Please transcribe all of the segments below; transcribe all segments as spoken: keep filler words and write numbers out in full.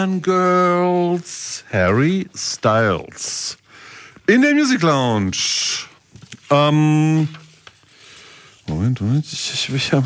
Girls, Harry Styles. In der Music Lounge. Ähm, Moment, Moment. Ich, ich, ich habe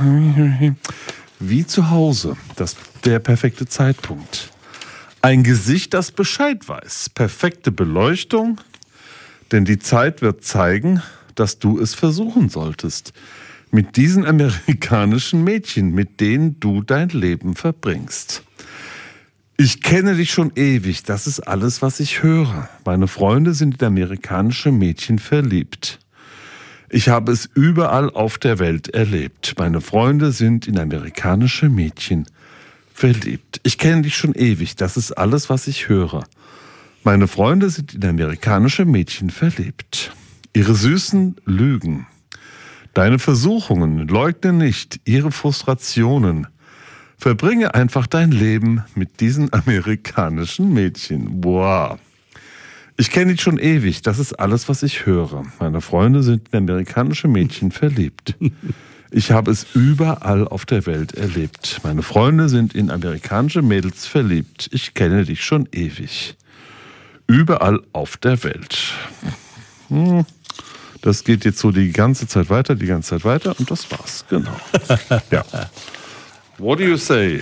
wie zu Hause. Das der perfekte Zeitpunkt. Ein Gesicht, das Bescheid weiß. Perfekte Beleuchtung. Denn die Zeit wird zeigen, dass du es versuchen solltest. Mit diesen amerikanischen Mädchen, mit denen du dein Leben verbringst. Ich kenne dich schon ewig, das ist alles, was ich höre. Meine Freunde sind in amerikanische Mädchen verliebt. Ich habe es überall auf der Welt erlebt. Meine Freunde sind in amerikanische Mädchen verliebt. Ich kenne dich schon ewig, das ist alles, was ich höre. Meine Freunde sind in amerikanische Mädchen verliebt. Ihre süßen Lügen, deine Versuchungen, leugne nicht, ihre Frustrationen. Verbringe einfach dein Leben mit diesen amerikanischen Mädchen. Wow. Ich kenne dich schon ewig, das ist alles, was ich höre. Meine Freunde sind in amerikanische Mädchen verliebt. Ich habe es überall auf der Welt erlebt. Meine Freunde sind in amerikanische Mädels verliebt. Ich kenne dich schon ewig. Überall auf der Welt. Hm. Das geht jetzt so die ganze Zeit weiter, die ganze Zeit weiter und das war's. Genau. Ja. What do you say?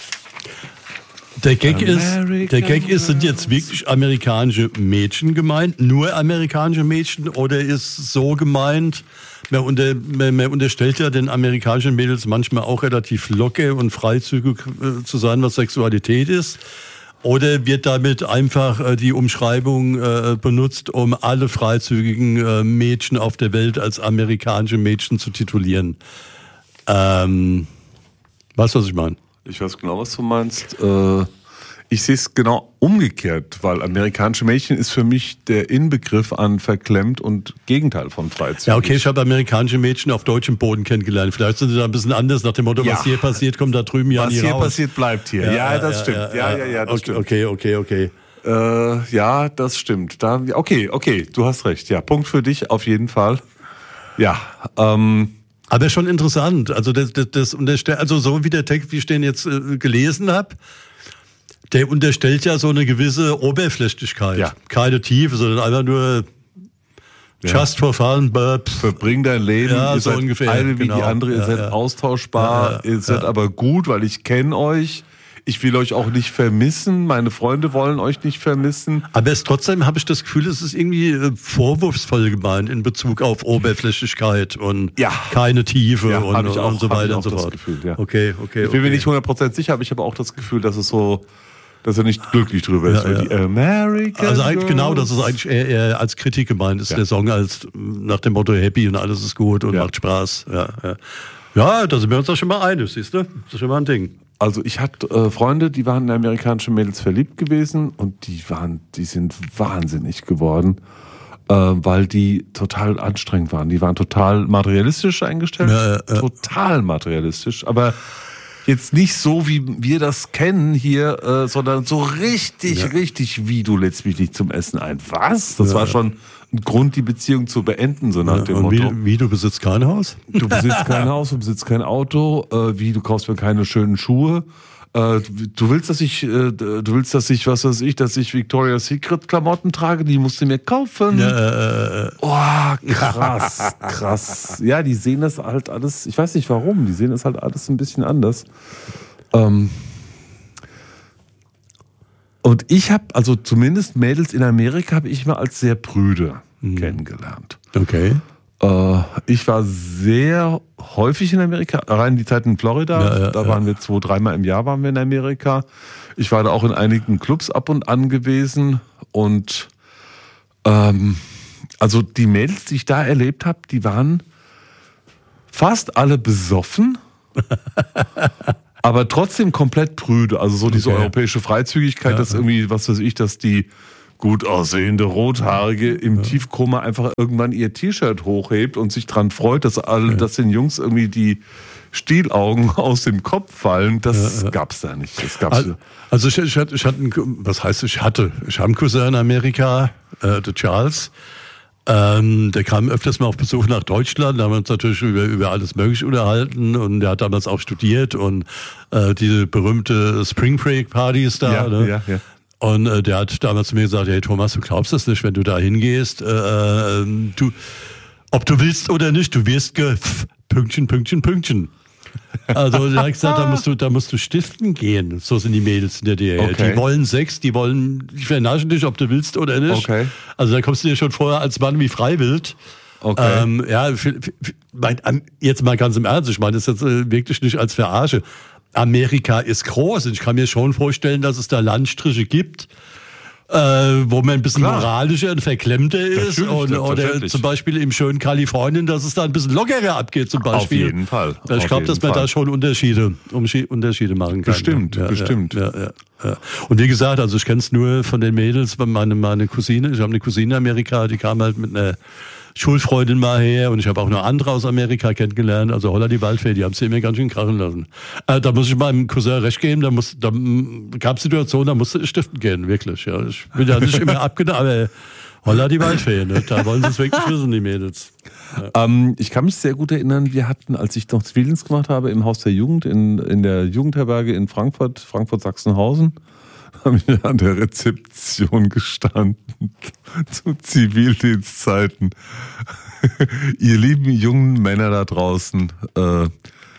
Der Gag ist, der Gag ist, sind jetzt wirklich amerikanische Mädchen gemeint, nur amerikanische Mädchen, oder ist so gemeint, man, unter, man, man unterstellt ja den amerikanischen Mädels manchmal auch relativ locker und freizügig zu sein, was Sexualität ist. Oder wird damit einfach äh, die Umschreibung äh, benutzt, um alle freizügigen äh, Mädchen auf der Welt als amerikanische Mädchen zu titulieren? Ähm, weißt du, was ich meine? Ich weiß genau, was du meinst. Äh, ich sehe es genau umgekehrt, weil amerikanische Mädchen ist für mich der Inbegriff an verklemmt und Gegenteil von freizügig. Ja, okay, ich habe amerikanische Mädchen auf deutschem Boden kennengelernt. Vielleicht sind sie da ein bisschen anders nach dem Motto, ja. was hier passiert, kommt da drüben ja nie raus. Was hier passiert, bleibt hier. Ja, ja das ja, stimmt. Ja, ja, ja, ja das okay, stimmt. Okay, okay, okay. Äh, ja, das stimmt. Da, okay, okay, du hast recht. Ja, Punkt für dich auf jeden Fall. Ja, ähm... Aber schon interessant. Also das, das, das unterstellt, also so wie der Text, wie ich den jetzt äh, gelesen habe, der unterstellt ja so eine gewisse Oberflächlichkeit. Ja. Keine Tiefe, sondern einfach nur ja. just for fun. But verbring dein Leben. Ja, ihr so seid ungefähr. eine wie genau. die andere. Ihr ja, seid ja. austauschbar. Ja, ja, ihr seid ja. aber gut, weil ich kenne euch. Ich will euch auch nicht vermissen. Meine Freunde wollen euch nicht vermissen. Aber es trotzdem habe ich das Gefühl, es ist irgendwie vorwurfsvoll gemeint in Bezug auf Oberflächlichkeit und ja. keine Tiefe ja, und, ich auch, und so weiter und so das fort. Gefühl, ja. Okay, okay. Ich bin okay. mir nicht hundert Prozent sicher, aber ich habe auch das Gefühl, dass es so, dass er nicht glücklich drüber ist. Ja, ja. Die American also eigentlich Girls. genau, das ist eigentlich eher, eher als Kritik gemeint ist, ja. der Song als nach dem Motto happy und alles ist gut und ja. macht Spaß. Ja, ja. ja, da sind wir uns doch schon mal einig, siehst du? Das ist schon mal ein Ding. Also ich hatte äh, Freunde, die waren in amerikanische Mädels verliebt gewesen und die waren, die sind wahnsinnig geworden, äh, weil die total anstrengend waren. Die waren total materialistisch eingestellt, ja, ja, ja. total materialistisch, aber jetzt nicht so, wie wir das kennen hier, äh, sondern so richtig, ja. richtig, wie du lädst mich nicht zum Essen ein. Was? Das ja. war schon ein Grund, die Beziehung zu beenden, so nach ja, dem und Motto. Wie, wie, du besitzt kein Haus? Du besitzt kein Haus, du besitzt kein Auto, äh, wie, du kaufst mir keine schönen Schuhe. Äh, du willst, dass ich, äh, du willst, dass ich, was weiß ich, dass ich Victoria's Secret Klamotten trage, die musst du mir kaufen. Ja, äh, äh. Oh, krass, krass. Ja, die sehen das halt alles, ich weiß nicht warum, die sehen das halt alles ein bisschen anders. Ähm, und ich habe, also zumindest Mädels in Amerika habe ich mal als sehr prüde mhm. kennengelernt. Okay. Äh, ich war sehr häufig in Amerika, rein die Zeit in Florida, ja, ja, da waren ja. wir zwei, dreimal im Jahr waren wir in Amerika. Ich war da auch in einigen Clubs ab und an gewesen und ähm, also die Mädels, die ich da erlebt habe, die waren fast alle besoffen. Aber trotzdem komplett prüde, also so diese okay. europäische Freizügigkeit, ja, dass irgendwie, was weiß ich, dass die gut aussehende Rothaarige im ja. Tiefkoma einfach irgendwann ihr T-Shirt hochhebt und sich dran freut, dass alle, ja. dass den Jungs irgendwie die Stielaugen aus dem Kopf fallen. Das ja, ja. gab's da nicht. Das gab's also, also ich, ich, hatte, ich hatte, einen, was heißt ich hatte? Ich habe einen Cousin in Amerika, äh, der Charles. Ähm, der kam öfters mal auf Besuch nach Deutschland, da haben wir uns natürlich über, über alles Mögliche unterhalten und der hat damals auch studiert und äh, diese berühmte Spring Break Partys da. Ja, ne? ja, ja. Und äh, der hat damals zu mir gesagt, hey Thomas, du glaubst das nicht, wenn du da hingehst, äh, du, ob du willst oder nicht, du wirst ge... Pünktchen, Pünktchen, Pünktchen. Also da hat gesagt, da musst du, da musst du stiften gehen. So sind die Mädels in der D D R. Okay. Die wollen Sex, die wollen, die vernaschen dich, ob du willst oder nicht. Okay. Also da kommst du dir schon vorher als Mann wie freiwillig. Okay. Ähm, ja, für, für, mein, jetzt mal ganz im Ernst, ich meine das jetzt äh, wirklich nicht als Verarsche. Amerika ist groß und ich kann mir schon vorstellen, dass es da Landstriche gibt, Äh, wo man ein bisschen Klar. moralischer und verklemmter ist. Natürlich, Und, oder selbstverständlich. zum Beispiel im schönen Kalifornien, dass es da ein bisschen lockerer abgeht zum Beispiel. Auf jeden Fall. Ich Auf glaube, dass jeden man Fall. da schon Unterschiede, Umschi- Unterschiede machen kann. Bestimmt, ja, bestimmt. Ja, ja, ja. Und wie gesagt, also ich kenne es nur von den Mädels, weil meine, meine Cousine, ich habe eine Cousine in Amerika, die kam halt mit einer Schulfreundin mal her und ich habe auch noch andere aus Amerika kennengelernt, also Holla die Waldfee, die haben sie mir ganz schön krachen lassen. Äh, da muss ich meinem Cousin recht geben, da, muss, da gab es Situationen, da musste ich stiften gehen, wirklich. Ja. Ich bin ja nicht immer abgedacht, aber Holla die Waldfee, ne? Da wollen sie es wirklich wissen, die Mädels. Ja. Ähm, ich kann mich sehr gut erinnern, wir hatten, als ich noch Zivildienst gemacht habe, im Haus der Jugend, in, in der Jugendherberge in Frankfurt, Frankfurt-Sachsenhausen, habe ich an der Rezeption gestanden zu Zivildienstzeiten. Ihr lieben jungen Männer da draußen, äh,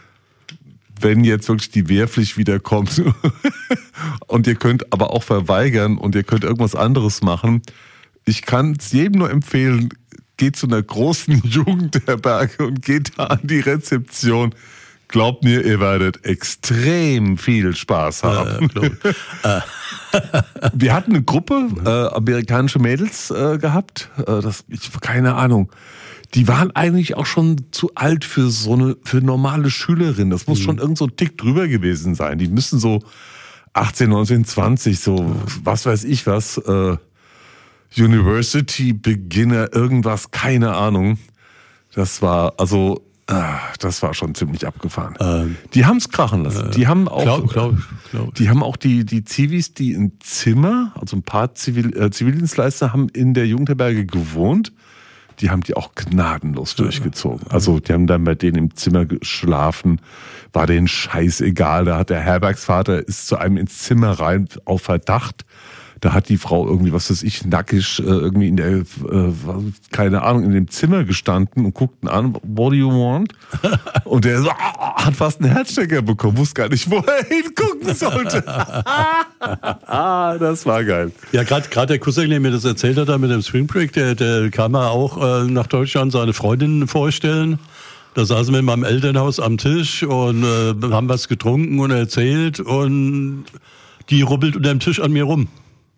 wenn jetzt wirklich die Wehrpflicht wiederkommt und ihr könnt aber auch verweigern und ihr könnt irgendwas anderes machen, ich kann es jedem nur empfehlen, geht zu einer großen Jugendherberge und geht da an die Rezeption. Glaubt mir, ihr werdet extrem viel Spaß haben. Ja, Wir hatten eine Gruppe äh, amerikanische Mädels äh, gehabt. Äh, das, ich, keine Ahnung. Die waren eigentlich auch schon zu alt für so eine für normale Schülerinnen. Das muss mhm. schon irgend so ein Tick drüber gewesen sein. Die müssen so achtzehn, neunzehn, zwanzig, so mhm. was weiß ich was. Äh, University Beginner, irgendwas, keine Ahnung. Das war also. Das war schon ziemlich abgefahren. Ähm, die haben es krachen lassen. Äh, die haben auch, glaub, glaub, glaub. die haben auch die die Zivis, die im Zimmer, also ein paar Zivil, äh, Zivildienstleister haben in der Jugendherberge gewohnt. Die haben die auch gnadenlos durchgezogen. Also die haben dann bei denen im Zimmer geschlafen, war denen scheißegal. Da hat der Herbergsvater ist zu einem ins Zimmer rein auf Verdacht. Da hat die Frau irgendwie, was weiß ich, nackig äh, irgendwie in der, äh, keine Ahnung, in dem Zimmer gestanden und guckten an, what do you want? Und der so, ah, hat fast einen Herzstecker bekommen, wusste gar nicht, wo er hingucken sollte. Das war geil. Ja, gerade gerade der Cousin, der mir das erzählt hat, mit dem Spring Break, der, der kam ja auch äh, nach Deutschland seine Freundin vorstellen. Da saßen wir in meinem Elternhaus am Tisch und äh, haben was getrunken und erzählt und die rubbelt unter dem Tisch an mir rum.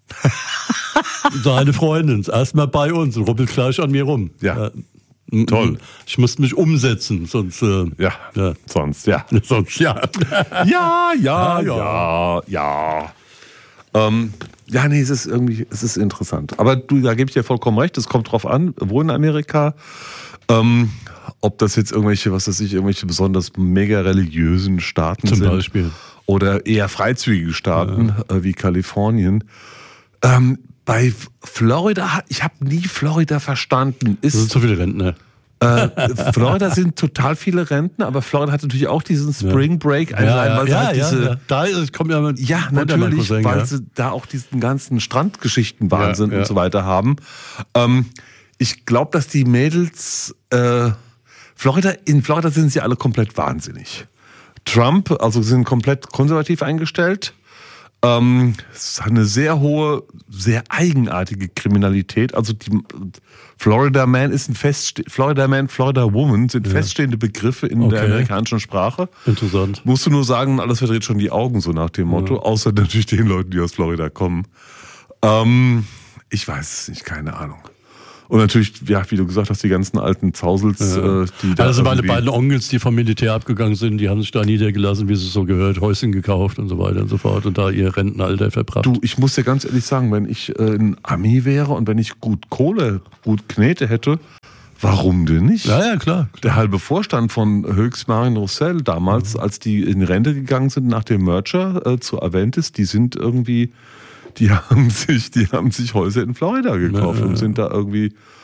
Seine Freundin, erstmal bei uns und rubbelt gleich an mir rum. Ja, ja. Toll. Ich musste mich umsetzen, sonst äh, ja, ja, sonst ja, sonst ja, ja, ja, ja, ja, ja. Ähm, ja, nee, es ist irgendwie, es ist interessant. Aber du, da gebe ich dir vollkommen recht. Es kommt drauf an, wo in Amerika. Ähm, ob das jetzt irgendwelche, was weiß ich, irgendwelche besonders mega religiösen Staaten zum sind. Zum Beispiel. Oder eher freizügige Staaten ja. äh, wie Kalifornien. Ähm, bei Florida, ich habe nie Florida verstanden. Ist, das sind so viele Rentner. Äh, Florida sind total viele Rentner, aber Florida hat natürlich auch diesen Spring Break. Ja, ja, weil ja, halt ja, diese, ja. Da ist, kommt ja, mit ja natürlich, Cousin, weil ja. sie da auch diesen ganzen Strandgeschichten Wahnsinn ja, ja. und so weiter haben. Ähm, ich glaube, dass die Mädels, äh, Florida, in Florida sind sie alle komplett wahnsinnig. Trump, also sind komplett konservativ eingestellt. Ähm, es hat eine sehr hohe, sehr eigenartige Kriminalität. Also die Florida Man ist ein festste Florida Man, Florida Woman sind ja. feststehende Begriffe in okay. der amerikanischen Sprache. Interessant. Musst du nur sagen, alles verdreht schon die Augen, so nach dem Motto. Ja. Außer natürlich den Leuten, die aus Florida kommen. Ähm, ich weiß es nicht, keine Ahnung. Und natürlich, ja, wie du gesagt hast, die ganzen alten Zausels, ja. äh, die da. Also meine beiden Onkels, die vom Militär abgegangen sind, die haben sich da niedergelassen, wie es so gehört, Häuschen gekauft und so weiter und so fort und da ihr Rentenalter verbracht. Du, ich muss dir ganz ehrlich sagen, wenn ich äh, ein Ami wäre und wenn ich gut Kohle, gut Knete hätte, warum denn nicht? Ja, ja, klar. klar. Der halbe Vorstand von Höchst Marine Roussel damals, mhm. als die in Rente gegangen sind nach dem Merger äh, zu Aventis, die sind irgendwie. Die haben sich, die haben sich Häuser in Florida gekauft ja, ja, ja. und sind da irgendwie,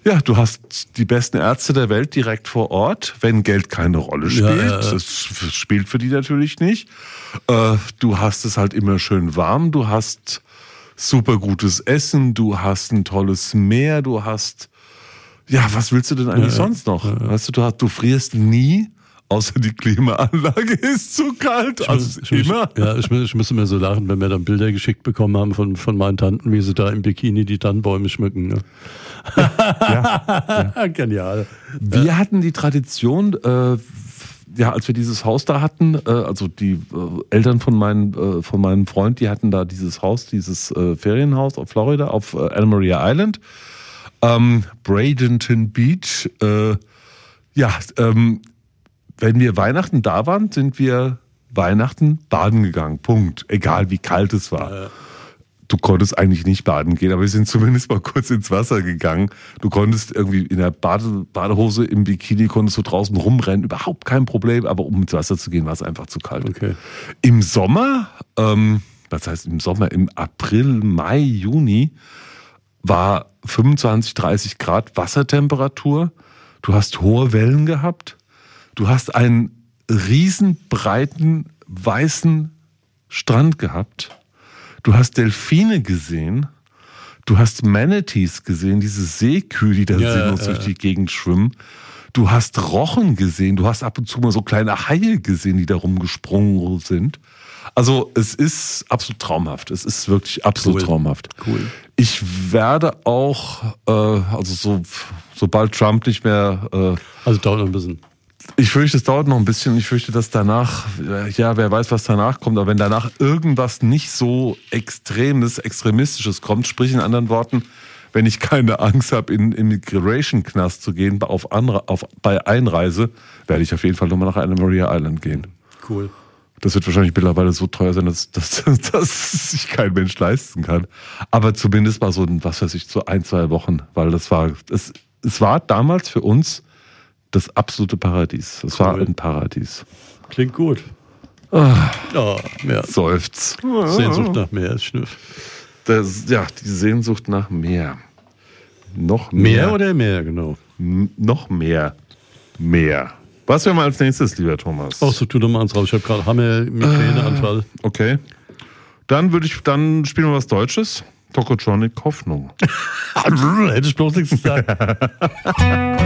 Ja, du hast die besten Ärzte der Welt direkt vor Ort, wenn Geld keine Rolle spielt. Ja, ja, ja. Das spielt für die natürlich nicht. Du hast es halt immer schön warm, du hast super gutes Essen, du hast ein tolles Meer, du hast... Ja, was willst du denn eigentlich ja, sonst noch? Ja, ja. Weißt du, du, hast, du frierst nie, außer die Klimaanlage ist zu kalt. Ich, also ich, immer. Ich, ja, ich, ich müsste mir so lachen, wenn wir dann Bilder geschickt bekommen haben von, von meinen Tanten, wie sie da im Bikini die Tannenbäume schmücken. Ne? Ja, ja. Genial. Wir ja. hatten die Tradition, äh, ja, als wir dieses Haus da hatten, äh, also die äh, Eltern von, mein, äh, von meinem Freund, die hatten da dieses Haus, dieses äh, Ferienhaus auf Florida, auf äh, Anna Maria Island. Ähm, Bradenton Beach. Äh, ja, ähm, wenn wir Weihnachten da waren, sind wir Weihnachten baden gegangen. Punkt. Egal wie kalt es war. Ja. Du konntest eigentlich nicht baden gehen, aber wir sind zumindest mal kurz ins Wasser gegangen. Du konntest irgendwie in der Bade, Badehose im Bikini, konntest du draußen rumrennen, überhaupt kein Problem, aber um ins Wasser zu gehen, war es einfach zu kalt. Okay. Im Sommer, ähm, was heißt im Sommer, im April, Mai, Juni, war fünfundzwanzig, dreißig Grad Wassertemperatur. Du hast hohe Wellen gehabt. Du hast einen riesenbreiten, weißen Strand gehabt. Du hast Delfine gesehen. Du hast Manatees gesehen, diese Seekühe, die da ja, sinnlos ja, durch die Gegend schwimmen. Du hast Rochen gesehen. Du hast ab und zu mal so kleine Haie gesehen, die da rumgesprungen sind. Also es ist absolut traumhaft. Es ist wirklich absolut cool. traumhaft. Cool. Ich werde auch, äh, also so, sobald Trump nicht mehr... Äh, also dauert noch ein bisschen. Ich fürchte, es dauert noch ein bisschen. Ich fürchte, dass danach, ja, wer weiß, was danach kommt. Aber wenn danach irgendwas nicht so Extremes, Extremistisches kommt, sprich in anderen Worten, wenn ich keine Angst habe, in Immigration-Knast zu gehen auf, andere, auf bei Einreise, werde ich auf jeden Fall nochmal nach Anna Maria Island gehen. Cool. Das wird wahrscheinlich mittlerweile so teuer sein, dass, dass, dass sich kein Mensch leisten kann. Aber zumindest mal so, was weiß ich, so ein, zwei Wochen. Weil das war, es, es war damals für uns das absolute Paradies. Es cool. war ein Paradies. Klingt gut. Ah, oh, ja. Seufz. Sehnsucht nach Meer ist Schnüff. Das, ja, die Sehnsucht nach Meer. Noch mehr. Mehr oder mehr, genau. M- noch mehr. Mehr. Was wir mal als nächstes, lieber Thomas? Ach so, tu doch mal eins raus. Ich habe gerade Hammer-Migräneanfall. Äh, okay. Dann würde ich, dann spielen wir was Deutsches. Tokotronic Hoffnung. Hätte ich bloß nichts gesagt.